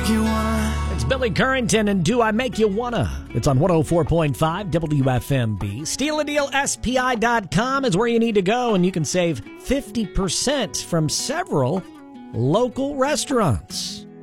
make you wanna. It's Billy Currington and Do I Make You Wanna? It's on 104.5 WFMB. StealAdealSPI.com is where you need to go, and you can save 50% from several local restaurants.